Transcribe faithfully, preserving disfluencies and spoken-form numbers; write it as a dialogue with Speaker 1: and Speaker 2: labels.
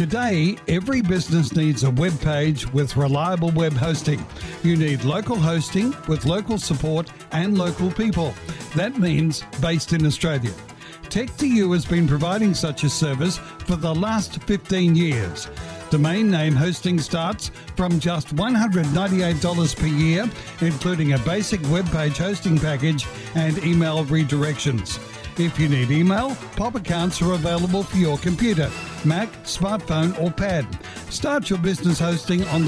Speaker 1: Today, every business needs a web page with reliable web hosting. You need local hosting with local support and local people. That means based in Australia. Tech two U has been providing such a service for the last fifteen years. Domain name hosting starts from just one hundred ninety-eight dollars per year, including a basic web page hosting package and email redirections. If you need email, pop accounts are available for your computer, Mac, smartphone or pad. Start your business hosting on the